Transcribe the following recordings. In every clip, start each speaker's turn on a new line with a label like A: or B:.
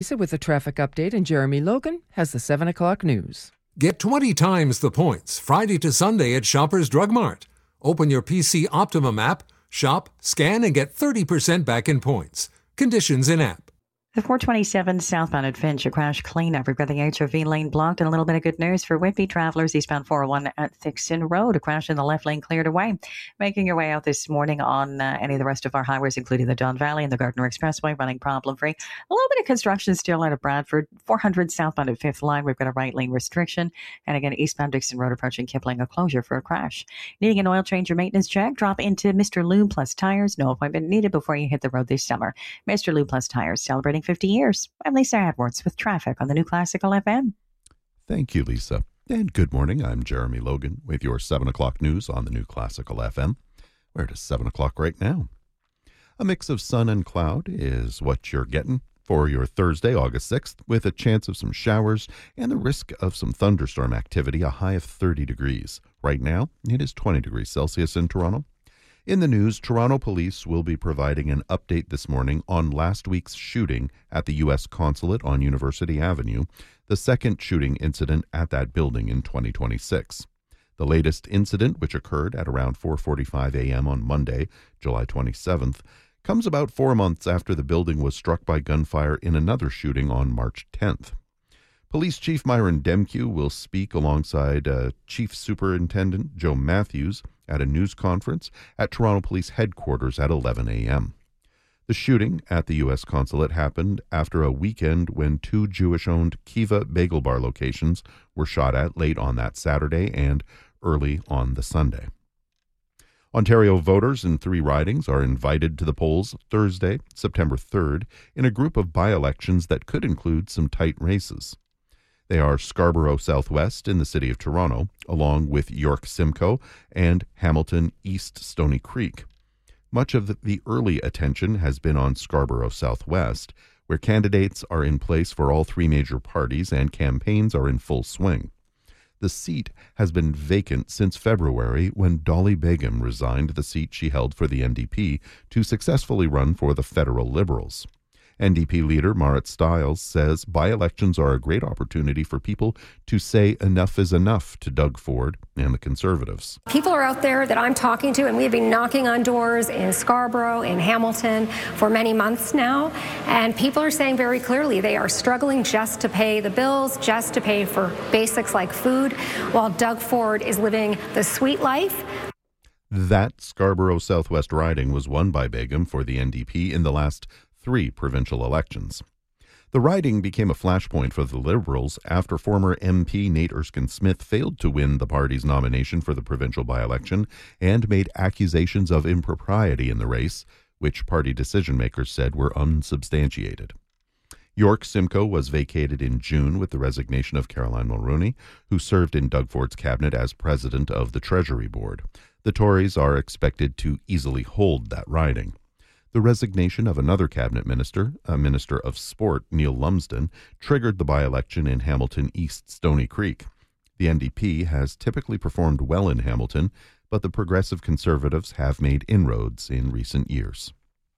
A: Lisa with the traffic update, and Jeremy Logan has the 7 o'clock news.
B: Get 20 times the points Friday to Sunday at Shoppers Drug Mart. Open your PC Optimum app, shop, scan, and get 30% back in points. Conditions in app.
C: The 427 southbound at Finch, a crash cleanup. We've got the HRV lane blocked, and a little bit of good news for Whitby travelers. Eastbound 401 at Thixton Road. A crash in the left lane cleared away. Making your way out this morning on any of the rest of our highways, including the Don Valley and the Gardner Expressway, running problem-free. A little bit of construction still out of Bradford. 400 southbound at 5th Line. We've got a right lane restriction. And again, eastbound Dixon Road approaching Kipling, a closure for a crash. Needing an oil change or maintenance check? Drop into Mr. Lube Plus Tires. No appointment needed before you hit the road this summer. Mr. Lube Plus Tires, celebrating 50 years. I'm Lisa Edwards with traffic on the New Classical FM.
D: Thank you, Lisa. And good morning. I'm Jeremy Logan with your 7 o'clock news on the New Classical FM. We're at 7 o'clock right now. A mix of sun and cloud is what you're getting for your Thursday, August 6th, with a chance of some showers and the risk of some thunderstorm activity, a high of 30 degrees. Right now, it is 20 degrees Celsius in Toronto. In the news, Toronto police will be providing an update this morning on last week's shooting at the U.S. Consulate on University Avenue, the second shooting incident at that building in 2026. The latest incident, which occurred at around 4:45 a.m. on Monday, July 27th, comes about 4 months after the building was struck by gunfire in another shooting on March 10th. Police Chief Myron Demkew will speak alongside Chief Superintendent Joe Matthews at a news conference at Toronto Police Headquarters at 11 a.m. The shooting at the U.S. Consulate happened after a weekend when two Jewish-owned Kiva Bagel Bar locations were shot at late on that Saturday and early on the Sunday. Ontario voters in 3 ridings are invited to the polls Thursday, September 3rd, in a group of by-elections that could include some tight races. They are Scarborough Southwest in the City of Toronto, along with York Simcoe and Hamilton East Stony Creek. Much of the early attention has been on Scarborough Southwest, where candidates are in place for all 3 major parties and campaigns are in full swing. The seat has been vacant since February when Dolly Begum resigned the seat she held for the NDP to successfully run for the Federal Liberals. NDP leader Marit Stiles says by-elections are a great opportunity for people to say enough is enough to Doug Ford and the Conservatives.
E: People are out there that I'm talking to, and we've been knocking on doors in Scarborough, in Hamilton for many months now, and people are saying very clearly they are struggling just to pay the bills, just to pay for basics like food, while Doug Ford is living the sweet life.
D: That Scarborough Southwest riding was won by Begum for the NDP in the last 3 provincial elections. The riding became a flashpoint for the Liberals after former MP Nate Erskine-Smith failed to win the party's nomination for the provincial by-election and made accusations of impropriety in the race, which party decision-makers said were unsubstantiated. York Simcoe was vacated in June with the resignation of Caroline Mulroney, who served in Doug Ford's cabinet as president of the Treasury Board. The Tories are expected to easily hold that riding. The resignation of another cabinet minister, a minister of sport, Neil Lumsden, triggered the by-election in Hamilton East Stony Creek. The NDP has typically performed well in Hamilton, but the Progressive Conservatives have made inroads in recent years.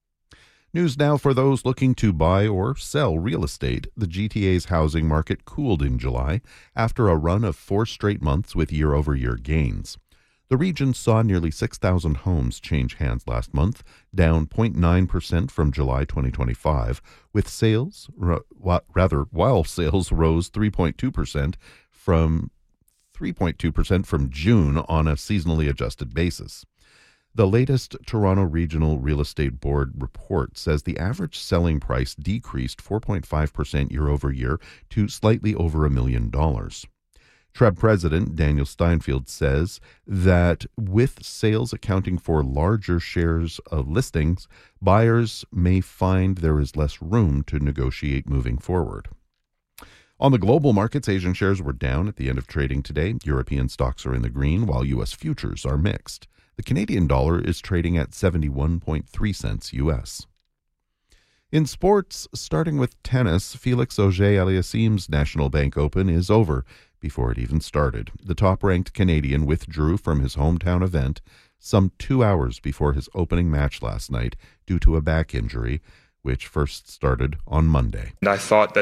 D: News now for those looking to buy or sell real estate. The GTA's housing market cooled in July after a run of 4 straight months with year-over-year gains. The region saw nearly 6,000 homes change hands last month, down 0.9% from July 2025, with sales, while sales rose 3.2% from June on a seasonally adjusted basis. The latest Toronto Regional Real Estate Board report says the average selling price decreased 4.5% year over year to slightly over $1 million. TREB President Daniel Steinfeld says that with sales accounting for larger shares of listings, buyers may find there is less room to negotiate moving forward. On the global markets, Asian shares were down at the end of trading today. European stocks are in the green, while U.S. futures are mixed. The Canadian dollar is trading at 71.3 cents U.S. In sports, starting with tennis, Felix Auger-Aliassime's National Bank Open is over before it even started. The top-ranked Canadian withdrew from his hometown event some 2 hours before his opening match last night due to a back injury, which first started on Monday.
F: And I thought that